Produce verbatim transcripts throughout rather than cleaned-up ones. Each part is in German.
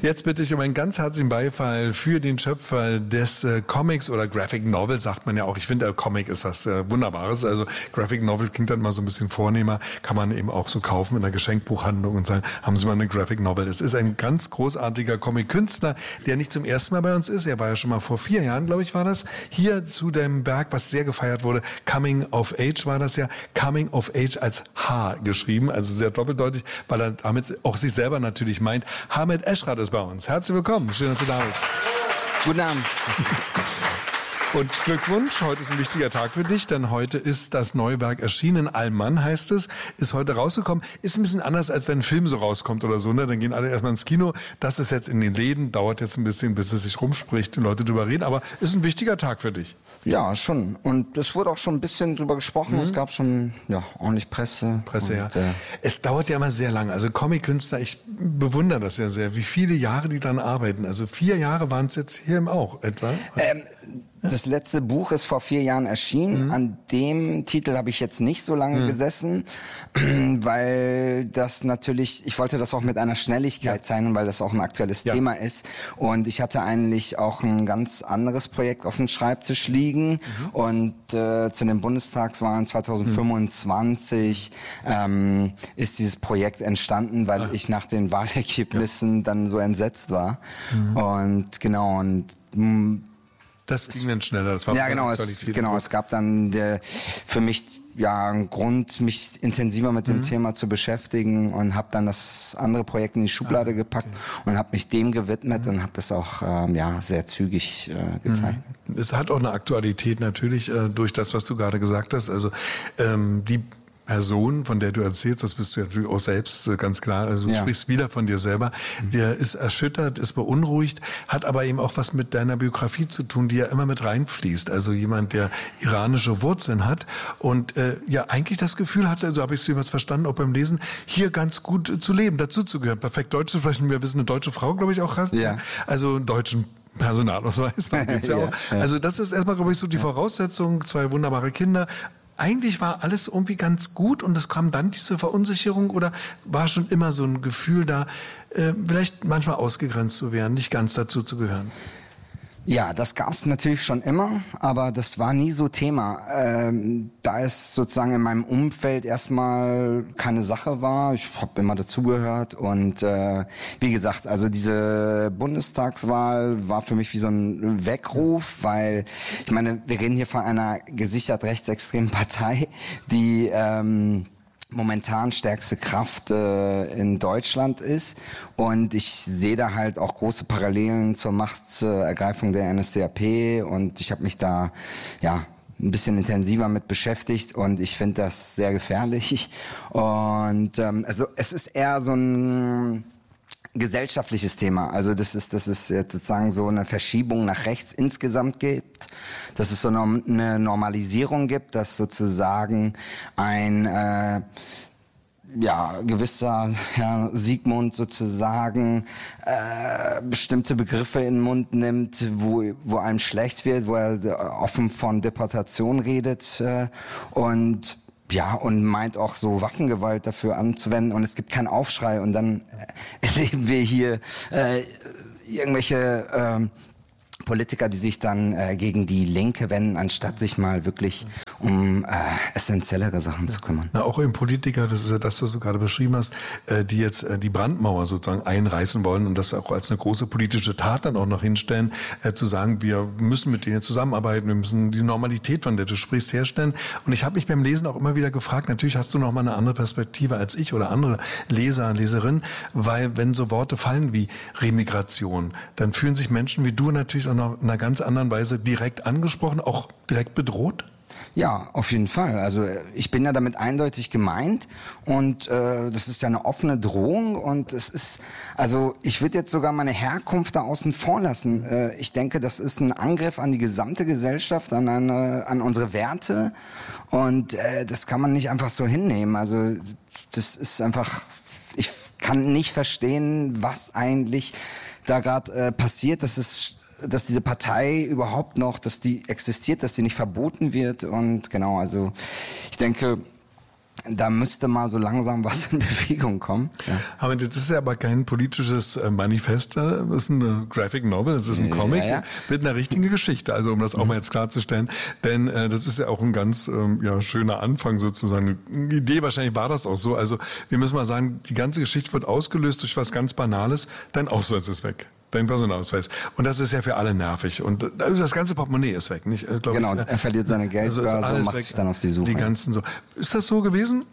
Jetzt bitte ich um einen ganz herzlichen Beifall für den Schöpfer des äh, Comics oder Graphic Novel, sagt man ja auch. Ich finde, äh, Comic ist was äh, Wunderbares. Also Graphic Novel klingt dann mal so ein bisschen vornehmer, kann man eben auch so kaufen in der Geschenkbuchhandlung und sagen, haben Sie mal eine Graphic Novel. Es ist ein ganz großartiger Comic-Künstler, der nicht zum ersten Mal bei uns ist. Er war ja schon mal vor vier Jahren, glaube ich, war das, hier zu dem Werk, was sehr gefeiert wurde. Coming of Age war das ja. Coming of Age als H geschrieben, also sehr doppeldeutig, weil er damit auch sich selber natürlich meint. Hamed Eschrat ist bei uns. Herzlich willkommen. Schön, dass du da bist. Guten Abend. Und Glückwunsch, heute ist ein wichtiger Tag für dich, denn heute ist das neue Werk erschienen. Allmann heißt es, ist heute rausgekommen. Ist ein bisschen anders, als wenn ein Film so rauskommt oder so, ne? Dann gehen alle erstmal ins Kino. Das ist jetzt in den Läden, dauert jetzt ein bisschen, bis es sich rumspricht, die Leute drüber reden, aber ist ein wichtiger Tag für dich. Ja, schon. Und es wurde auch schon ein bisschen drüber gesprochen. Mhm. Es gab schon ja ordentlich Presse. Presse, und, ja. Äh, es dauert ja immer sehr lange. Also Comic-Künstler, ich bewundere das ja sehr, wie viele Jahre die dann arbeiten. Also vier Jahre waren es jetzt hier auch etwa. Ähm, Das letzte Buch ist vor vier Jahren erschienen. Mhm. An dem Titel habe ich jetzt nicht so lange mhm. gesessen, weil das natürlich, ich wollte das auch mit einer Schnelligkeit ja. zeigen, weil das auch ein aktuelles ja. Thema ist. Und ich hatte eigentlich auch ein ganz anderes Projekt auf dem Schreibtisch liegen. Mhm. Und äh, zu den Bundestagswahlen zwanzig fünfundzwanzig mhm. ähm, ist dieses Projekt entstanden, weil Ach. ich nach den Wahlergebnissen ja. dann so entsetzt war. Mhm. Und genau, und mh, das ging dann schneller. Das war ja, genau. Es, genau. Es gab dann der, für mich ja einen Grund, mich intensiver mit dem mhm. Thema zu beschäftigen und habe dann das andere Projekt in die Schublade ah, gepackt okay. und habe mich dem gewidmet mhm. und habe das auch ähm, ja sehr zügig äh, gezeigt. Mhm. Es hat auch eine Aktualität natürlich äh, durch das, was du gerade gesagt hast. Also ähm, die Person, von der du erzählst, das bist du natürlich auch selbst ganz klar, also du ja. sprichst wieder von dir selber, der ist erschüttert, ist beunruhigt, hat aber eben auch was mit deiner Biografie zu tun, die ja immer mit reinfließt. Also jemand, der iranische Wurzeln hat und äh, ja eigentlich das Gefühl hatte, so habe ich es jeweils verstanden, auch beim Lesen, hier ganz gut zu leben, dazuzugehören, perfekt Deutsch zu sprechen. Wir wissen, eine deutsche Frau, glaube ich, auch hast. Ja. Also einen deutschen Personalausweis. Da geht's ja, ja auch. Ja. Also das ist erstmal, glaube ich, so die Voraussetzung, zwei wunderbare Kinder. Eigentlich war alles irgendwie ganz gut und es kam dann diese Verunsicherung oder war schon immer so ein Gefühl da, äh, vielleicht manchmal ausgegrenzt zu werden, nicht ganz dazu zu gehören? Ja, das gab's natürlich schon immer, aber das war nie so Thema. Ähm, da es sozusagen in meinem Umfeld erstmal keine Sache war, ich habe immer dazugehört und äh, wie gesagt, also diese Bundestagswahl war für mich wie so ein Weckruf, weil ich meine, wir reden hier von einer gesichert rechtsextremen Partei, die ähm, momentan stärkste Kraft äh, in Deutschland ist und ich sehe da halt auch große Parallelen zur Machtergreifung der N S D A P und ich habe mich da ja ein bisschen intensiver mit beschäftigt und ich finde das sehr gefährlich und ähm, also es ist eher so ein gesellschaftliches Thema. Also das ist, das ist jetzt sozusagen so eine Verschiebung nach rechts insgesamt gibt, dass es so eine Normalisierung gibt, dass sozusagen ein äh, ja, gewisser Herr Sigmund sozusagen äh, bestimmte Begriffe in den Mund nimmt, wo wo einem schlecht wird, wo er offen von Deportation redet äh, und ja, und meint auch so Waffengewalt dafür anzuwenden und es gibt keinen Aufschrei und dann äh, erleben wir hier äh, irgendwelche äh, Politiker, die sich dann äh, gegen die Linke wenden, anstatt sich mal wirklich um äh, essentiellere Sachen ja. zu kümmern. Na, auch eben Politiker, das ist ja das, was du gerade beschrieben hast, äh, die jetzt äh, die Brandmauer sozusagen einreißen wollen und das auch als eine große politische Tat dann auch noch hinstellen, äh, zu sagen, wir müssen mit denen zusammenarbeiten, wir müssen die Normalität, von der du sprichst, herstellen. Und ich habe mich beim Lesen auch immer wieder gefragt, natürlich hast du noch mal eine andere Perspektive als ich oder andere Leser, Leserinnen, weil wenn so Worte fallen wie Remigration, dann fühlen sich Menschen wie du natürlich auch noch in einer ganz anderen Weise direkt angesprochen, auch direkt bedroht? Ja, auf jeden Fall. Also ich bin ja damit eindeutig gemeint und äh, das ist ja eine offene Drohung und es ist, also ich würde jetzt sogar meine Herkunft da außen vor lassen. Äh, ich denke, das ist ein Angriff an die gesamte Gesellschaft, an eine, an unsere Werte und äh, das kann man nicht einfach so hinnehmen. Also das ist einfach, ich kann nicht verstehen, was eigentlich da gerade äh, passiert. Das ist dass diese Partei überhaupt noch, dass die existiert, dass die nicht verboten wird und genau, also ich denke, da müsste mal so langsam was in Bewegung kommen. Ja. Aber das ist ja aber kein politisches Manifest, das ist eine Graphic Novel, das ist ein Comic ja, ja. mit einer richtigen Geschichte, also um das auch mal jetzt klarzustellen, denn äh, das ist ja auch ein ganz ähm, ja, schöner Anfang sozusagen, eine Idee, wahrscheinlich war das auch so, also wir müssen mal sagen, die ganze Geschichte wird ausgelöst durch was ganz Banales, dein Ausweis ist weg. Dein Personalausweis. Und das ist ja für alle nervig. Und also das ganze Portemonnaie ist weg, nicht? Genau, ich. er verliert seine Geldbörse also und macht weg. sich dann auf die Suche. Die ganzen so. Ist das so gewesen?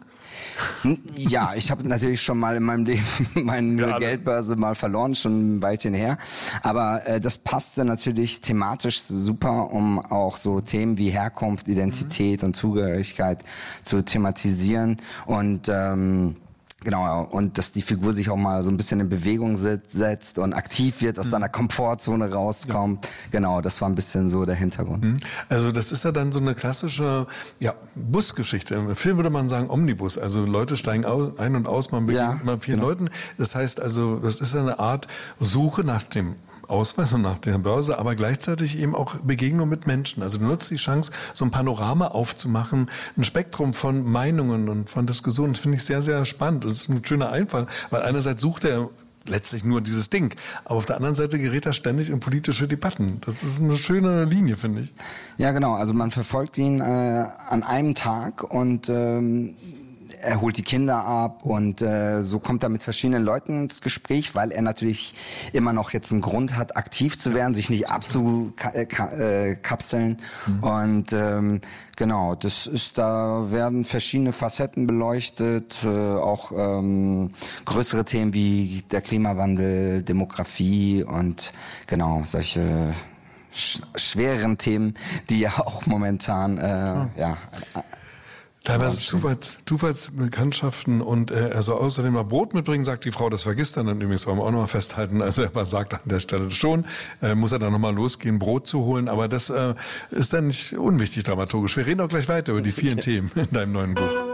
Ja, ich habe natürlich schon mal in meinem Leben meine ja, Geldbörse mal verloren, schon ein Weilchen her. Aber äh, das passte natürlich thematisch super, um auch so Themen wie Herkunft, Identität mhm. und Zugehörigkeit zu thematisieren. Und ähm, Genau, und dass die Figur sich auch mal so ein bisschen in Bewegung setzt und aktiv wird, aus mhm. seiner Komfortzone rauskommt. Ja. Genau, das war ein bisschen so der Hintergrund. Mhm. Also das ist ja dann so eine klassische ja, Busgeschichte. Im Film würde man sagen Omnibus. Also Leute steigen ein und aus, man begegnet ja, immer vielen genau. Leuten. Das heißt also, das ist eine Art Suche nach dem Ausweis und nach der Börse, aber gleichzeitig eben auch Begegnung mit Menschen. Also du nutzt die Chance, so ein Panorama aufzumachen, ein Spektrum von Meinungen und von Diskussionen. Das finde ich sehr, sehr spannend. Das ist ein schöner Einfall, weil einerseits sucht er letztlich nur dieses Ding, aber auf der anderen Seite gerät er ständig in politische Debatten. Das ist eine schöne Linie, finde ich. Ja, genau. Also man verfolgt ihn äh, an einem Tag und ähm er holt die Kinder ab und äh, so kommt er mit verschiedenen Leuten ins Gespräch, weil er natürlich immer noch jetzt einen Grund hat, aktiv zu werden, sich nicht abzukapseln. Mhm. Und ähm, genau, das ist, da werden verschiedene Facetten beleuchtet, äh, auch ähm, größere Themen wie der Klimawandel, Demografie und genau solche sch- schwereren Themen, die ja auch momentan äh, mhm. ja teilweise Zufalls, Zufallsbekanntschaften und äh, er soll außerdem mal Brot mitbringen, sagt die Frau, das vergisst er dann übrigens, wollen wir auch nochmal festhalten, also er sagt an der Stelle schon, äh, muss er dann nochmal losgehen, Brot zu holen, aber das äh, ist dann nicht unwichtig dramaturgisch. Wir reden auch gleich weiter über die vielen Themen in deinem neuen Buch.